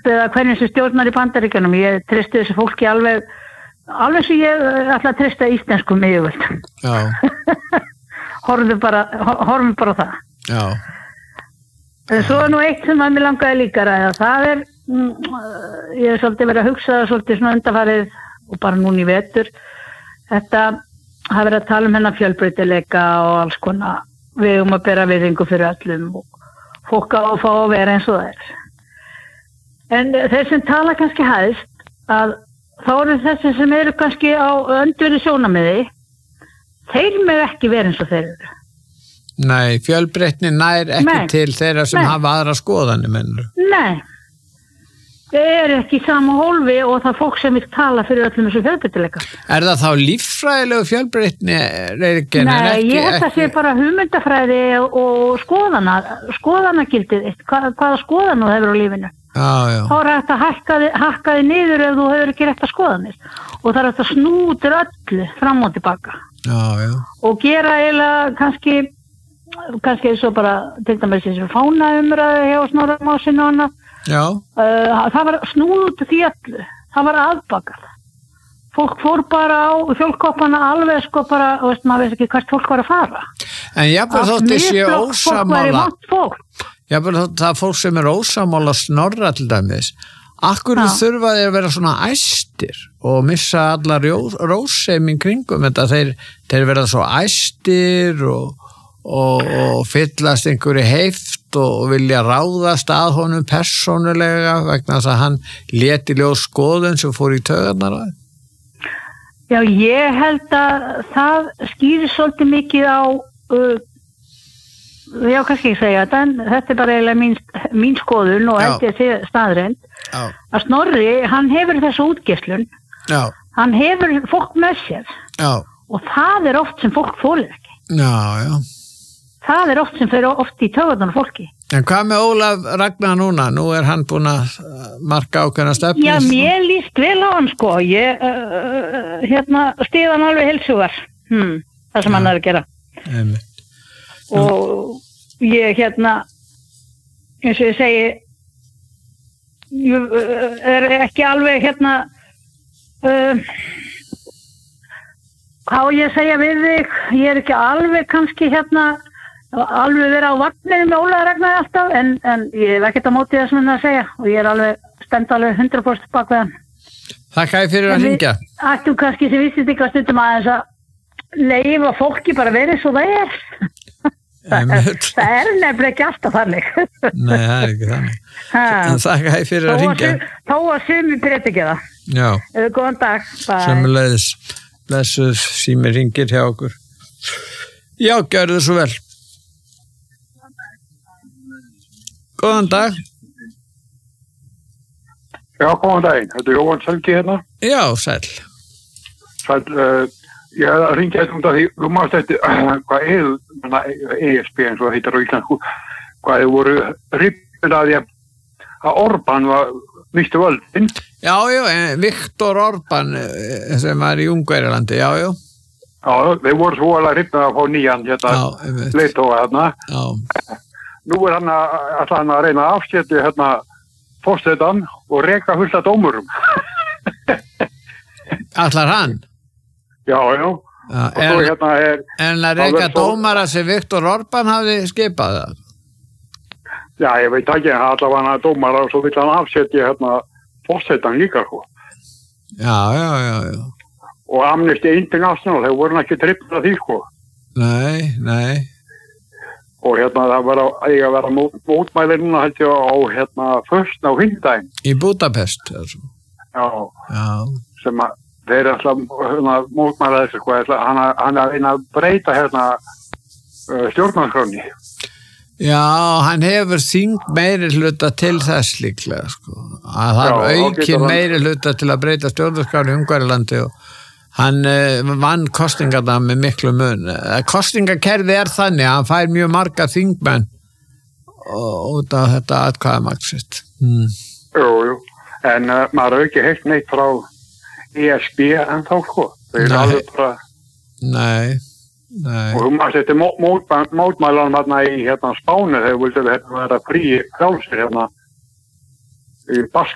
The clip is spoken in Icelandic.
eða hvernig sem stjórnar í Bandaríkjunum, ég treysti þessu fólki alveg sem ég ætla að treysta íslenskum yfirvöld. Já. Horfum bara á það. Já. Svo nú eitt sem að mér langaði líka að ræða, það ég hef svolítið verið að hugsa svolítið svona undanfarið og bara núna í vetur, þetta hafa verið að tala hennar fjölbreytileika og alls konar, við að bera virðingu fyrir öllum og fólk á að fá að vera eins og það er. En þeir sem tala kannski hæst, að þá eru þessi sem eru kannski á öndverði sjónarmiði, þeir með ekki vera eins og þeir eru. Nei, fjölbreytni nær ekki til þeirra sem hafa aðra skoðanir, mennur. Nei, þeir ekki í sama hólfi og það fólk sem vil tala fyrir öllum þessu fjölbreytileika. Er það þá líffræðilegu fjölbreytni? Nei, ég held að sé bara hugmyndafræði og skoðanagildið, hvaða skoðan þú hefur á lífinu. Já. Þá er þetta að hakka þig niður ef þú hefur ekki rétt að skoðanir og það er þetta snútur öllu fram og tilbaka. Já. Og gera eiginlega kannski eins og bara til dæmis eins og fánaumræðu hjá Snorra Másinu og annað. Já. Það var snúð því öllu, það var aðbakað. Fólk fór bara á fjólkoppana alveg bara, maður veist ekki hvert fólk var að fara. En jafnvel þótti sé ósamála. Fólk var í vant fólk. Jafnvel þótti það fólk sem ósamála Snorra til dæmis. Akkur þurfa þeir að vera svona æstir og missa alla rósemi kringum þetta. Þeir verða svo æstir og fyllast einhverju heift og vilja ráðast að honum persónulega vegna þess að hann lét í ljós skoðun sem fór í taugarnar að. Já, ég held að það skýrir svolítið mikið á já, kannski ekki segja þetta, en þetta er bara eiginlega mín skoðun og held ég sé staðreind að Snorri, hann hefur þessu útgeislun, hann hefur fólk með sér og það er oft sem fólk þolir ekki. Já. Það er oft sem fer oft í taugarnar fólki. En hvað með Ólaf Ragnar núna? Nú er hann búinn að marka ákveðna stefnu. Já, mér líst vel á hann sko. Ég styð hann alveg heilsugar. Það sem hann er að gera. Einmitt. Og ég eins og ég segi, ég er ekki alveg hvað ég segja við þig, ég er ekki alveg kannski alveg vera á vagninu með Ólaf Ragnar alltaf, en ég hef ekkert á móti það sem hann að segja og ég er alveg stend alveg 100% bak við hann. Þakka þér fyrir að hringja. Ættum kannski sem vissist ykkur stundum aðeins að leyfa fólki bara verið svo það er. Það er nefnilega ekki alltaf þannig. Nei, það er ekki þannig. Þakka þér fyrir að hringja. Þó að sumi breyta ekki það. Já. Góðan dag. Sömuleiðis. Blessuð sími hringir hjá okkur. Já, gjörðu svo vel. Góðan dag. Já, góðan daginn. Þetta er Jóhann Selgi hérna. Já, sæl. Sæl, ég er að ringja þetta því, þú mást eftir hvað ESB eins og það heitir á íslensku, hvað þau voru rippið að því að Orbán var mistu völdin. Já, Viktor Orbán sem var í Ungverjalandi, já. Já, þeir voru svo alveg rippið að fá nýjan leiðtoga þarna. Já. Nú er hann að reyna að afsetja forsetan og reka fullt af dómurum. Ætlar hann? Já. Og svo en að reka dómara sem Viktor Orbán hafði skipað það? Já, ég veit ekki, allavega hann að dómara og svo vill hann afsetja forsetan líka. Já. Og Amnesty International, þeir voru ekki trippið að því, Nei. Og það var að vera mótmæli núna held ég á först á fimmtudaginn. Í Budapest, altså. Já. Sem að þeir alltaf mótmæla þessu, hann að reyna að breyta stjórnarskránni. Já, hann hefur þyngd meiri hluta til þess líklega, að það er aukin meiri hluta til að breyta stjórnarskránni í Ungverjalandi og hann vann kosningarna með miklu mun. Kosningakerfi er þannig að hann fær mjög marga þingmenn út af þetta atkvæðamagn sitt. Jú. En maður hefur ekki heyrt neitt frá ESB en þá Þeir eru alveg bara... Nei. Og þú mást þetta mótmælanum hérna í Spáni þegar vildu vera frí frjálsir í